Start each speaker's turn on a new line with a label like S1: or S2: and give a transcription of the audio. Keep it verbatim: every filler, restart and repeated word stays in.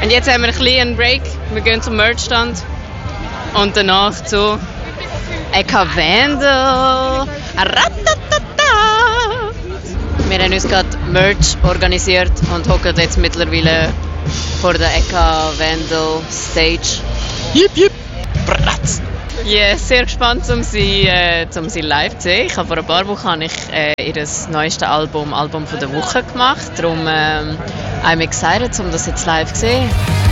S1: Und jetzt haben wir einen kleinen Break. Wir gehen zum Merchstand. Und danach zu Eka Vendel. Wir haben uns gerade Merch organisiert und hocken jetzt mittlerweile vor der Eka Vendel Stage.
S2: Jip, jip. Bratz.
S1: Ja, yeah, sehr gespannt, um sie, äh, um sie live zu sehen. Ich habe vor ein paar Wochen ich, äh, ihr neuestes Album, Album von der Woche gemacht. Darum ähm, I'm excited, um das jetzt live zu sehen.